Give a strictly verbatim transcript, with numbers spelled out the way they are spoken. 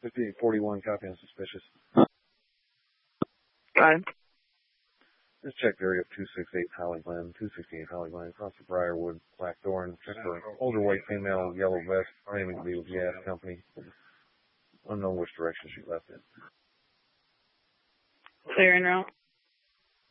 fifty-eight forty-one, copy on suspicious. Go ahead. Just checked area of two sixty-eight Holly Glen, two sixty-eight Holly Glen, across the Briarwood, Blackthorn. Check for older white female, yellow vest, claiming to be with gas company. Unknown which direction she left in. Clear en route.